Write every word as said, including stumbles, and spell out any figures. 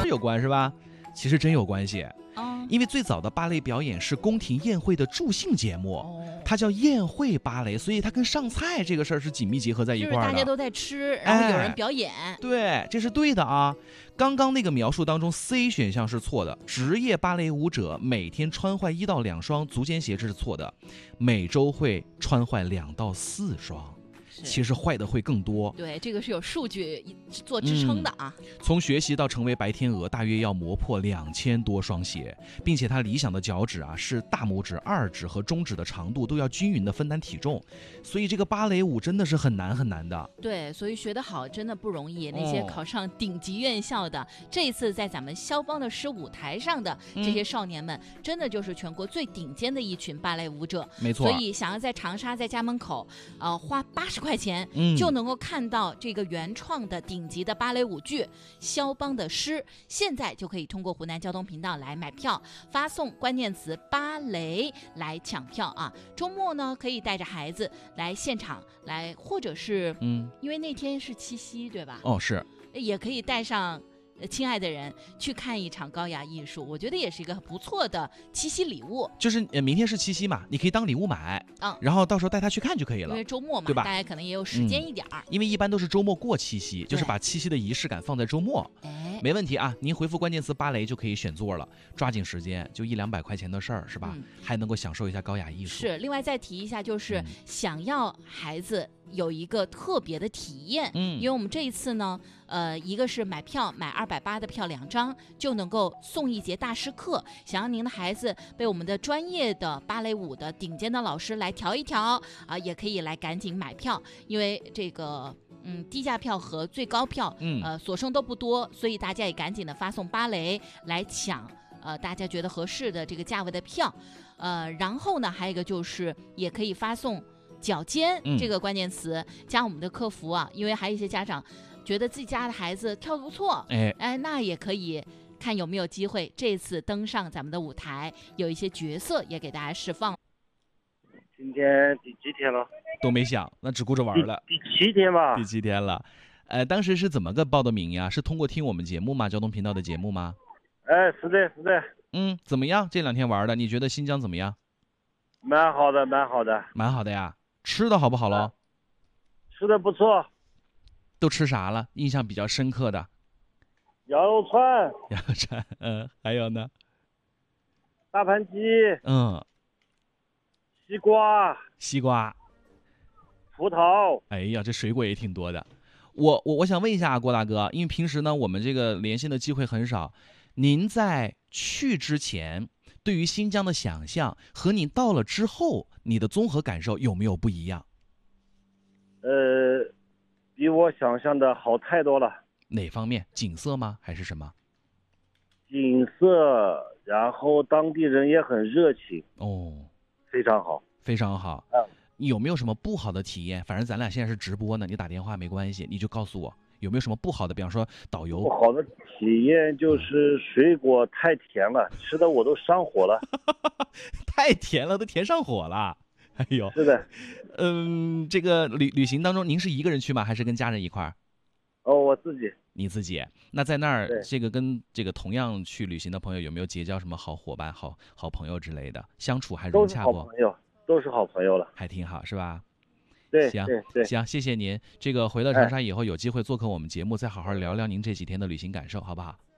有关是吧？其实真有关系。 哦， 因为最早的芭蕾表演是宫廷宴会的助兴节目， 哦， 它叫宴会芭蕾，所以它跟上菜这个事儿是紧密结合在一块儿的。 就是大家都在吃，然后有人表演。 哎、对，这是对的啊。刚刚那个描述当中 C 选项是错的，职业芭蕾舞者每天穿换一到两双足尖鞋，这是错的，每周会穿换两到四双。其实坏的会更多。 对，这个是有数据做支撑的啊、 嗯、从学习到成为白天鹅大约要磨破两千多双鞋，并且他理想的脚趾啊是大拇指、二指和中指的长度都要均匀的分担体重，所以这个芭蕾舞真的是很难很难的。 对，所以学得好真的不容易。那些考上顶级院校的、哦、这一次在咱们肖邦的诗舞台上的这些少年们、嗯、真的就是全国最顶尖的一群芭蕾舞者。 没错， 所以想要在长沙在家门口呃花八十块块钱就能够看到这个原创的顶级的芭蕾舞剧《肖邦的诗》，现在就可以通过湖南交通频道来买票，发送关键词芭蕾来抢票啊！周末呢可以带着孩子来现场来，或者是嗯，因为那天是七夕对吧？ 哦，是， 也可以带上亲爱的人去看一场高雅艺术，我觉得也是一个不错的七夕礼物。 就是呃，明天是七夕嘛，你可以当礼物买，嗯，然后到时候带他去看就可以了。 因为周末嘛， 对吧？ 大家可能也有时间一点儿、 嗯。因为一般都是周末过七夕，就是把七夕的仪式感放在周末。 哎， 没问题啊，您回复关键词芭蕾就可以选座了，抓紧时间，就一两百块钱的事儿是吧、嗯？还能够享受一下高雅艺术。 是，另外再提一下，就是、嗯、想要孩子有一个特别的体验，嗯，因为我们这一次呢，呃，一个是买票买二百八的票两张就能够送一节大师课，想让您的孩子被我们的专业的芭蕾舞的顶尖的老师来调一调啊、呃，也可以来赶紧买票，因为这个嗯低价票和最高票，嗯，呃所剩都不多，所以大家也赶紧的发送芭蕾来抢。呃，大家觉得合适的这个价位的票，呃，然后呢，还有一个就是也可以发送脚尖这个关键词、嗯、加我们的客服啊，因为还有一些家长觉得自己家的孩子跳得不错，哎哎，那也可以看有没有机会这次登上咱们的舞台，有一些角色也给大家释放。 今天第几天了？ 都没想，那只顾着玩了。 第, 第七天吧。 第七天了，呃，当时是怎么个报的名呀？是通过听我们节目吗？交通频道的节目吗？ 哎，是的，是的。 嗯，怎么样？这两天玩的，你觉得新疆怎么样？ 蛮好的，蛮好的， 蛮好的呀。吃的好不好喽、啊？ 吃的不错。 都吃啥了？印象比较深刻的？ 羊肉串。 羊肉串，嗯，还有呢？ 大盘鸡。 嗯。 西瓜。 西瓜。 葡萄。 哎呀，这水果也挺多的。我我我想问一下郭大哥，因为平时呢我们这个连线的机会很少，您在去之前对于新疆的想象和你到了之后你的综合感受有没有不一样？ 呃，比我想象的好太多了。 哪方面？景色吗？还是什么？ 景色，然后当地人也很热情。 哦， 非常好， 非常好。 嗯。 有没有什么不好的体验？反正咱俩现在是直播呢，你打电话没关系，你就告诉我有没有什么不好的，比方说导游。 不好的体验就是水果太甜了，吃的我都上火了。 太甜了，都甜上火了。哎呦， 是的。 嗯，这个旅旅行当中，您是一个人去吗？还是跟家人一块儿？ 哦，我自己。 你自己？那在那儿，这个跟这个同样去旅行的朋友有没有结交什么好伙伴、好好朋友之类的？相处还融洽不？ 都是好朋友。都是好朋友了， 还挺好，是吧？ 对， 行对对， 行，谢谢您。这个回到长沙以后，有机会做客我们节目，再好好聊聊您这几天的旅行感受，好不好？